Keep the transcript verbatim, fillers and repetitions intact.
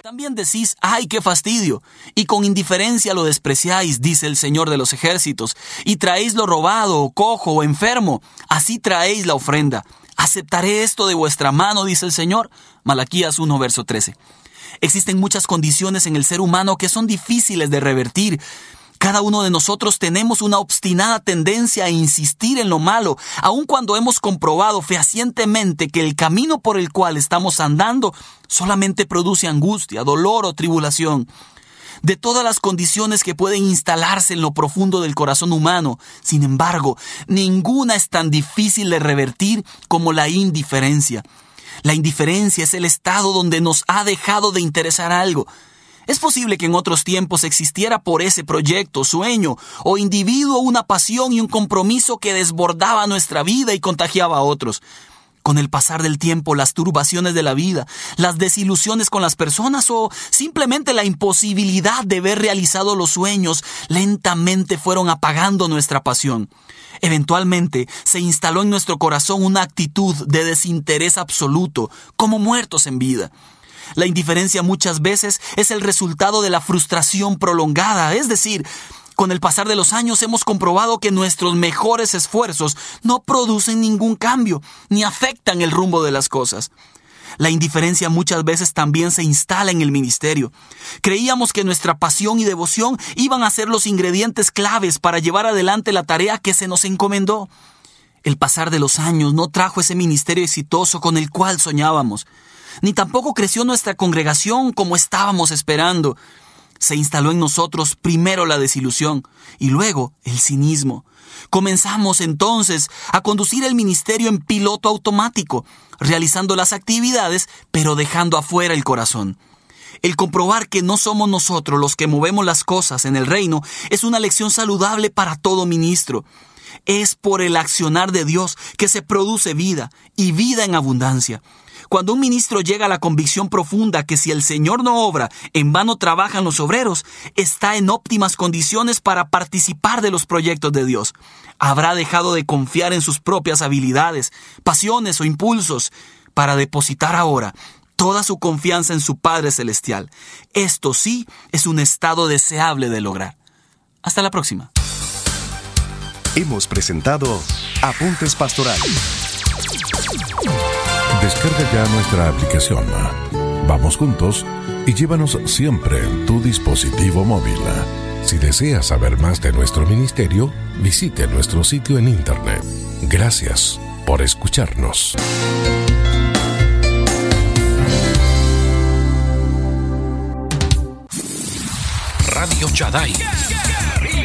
También decís, ¡ay, qué fastidio! Y con indiferencia lo despreciáis, dice el Señor de los ejércitos, y traéis lo robado, o cojo, o enfermo, así traéis la ofrenda. ¿Aceptaré esto de vuestra mano?, dice el Señor. Malaquías uno, verso trece. Existen muchas condiciones en el ser humano que son difíciles de revertir. Cada uno de nosotros tenemos una obstinada tendencia a insistir en lo malo, aun cuando hemos comprobado fehacientemente que el camino por el cual estamos andando solamente produce angustia, dolor o tribulación. De todas las condiciones que pueden instalarse en lo profundo del corazón humano, sin embargo, ninguna es tan difícil de revertir como la indiferencia. La indiferencia es el estado donde nos ha dejado de interesar algo. Es posible que en otros tiempos existiera por ese proyecto, sueño o individuo una pasión y un compromiso que desbordaba nuestra vida y contagiaba a otros. Con el pasar del tiempo, las turbaciones de la vida, las desilusiones con las personas o simplemente la imposibilidad de ver realizados los sueños lentamente fueron apagando nuestra pasión. Eventualmente se instaló en nuestro corazón una actitud de desinterés absoluto, como muertos en vida. La indiferencia muchas veces es el resultado de la frustración prolongada, es decir, con el pasar de los años hemos comprobado que nuestros mejores esfuerzos no producen ningún cambio, ni afectan el rumbo de las cosas. La indiferencia muchas veces también se instala en el ministerio. Creíamos que nuestra pasión y devoción iban a ser los ingredientes claves para llevar adelante la tarea que se nos encomendó. El pasar de los años no trajo ese ministerio exitoso con el cual soñábamos. Ni tampoco creció nuestra congregación como estábamos esperando. Se instaló en nosotros primero la desilusión y luego el cinismo. Comenzamos entonces a conducir el ministerio en piloto automático, realizando las actividades pero dejando afuera el corazón. El comprobar que no somos nosotros los que movemos las cosas en el reino es una lección saludable para todo ministro. Es por el accionar de Dios que se produce vida y vida en abundancia. Cuando un ministro llega a la convicción profunda que si el Señor no obra, en vano trabajan los obreros, está en óptimas condiciones para participar de los proyectos de Dios. Habrá dejado de confiar en sus propias habilidades, pasiones o impulsos para depositar ahora toda su confianza en su Padre Celestial. Esto sí es un estado deseable de lograr. Hasta la próxima. Hemos presentado Apuntes Pastorales. Descarga ya nuestra aplicación. Vamos juntos y llévanos siempre en tu dispositivo móvil. Si deseas saber más de nuestro ministerio, visite nuestro sitio en internet. Gracias por escucharnos. Radio Shaddai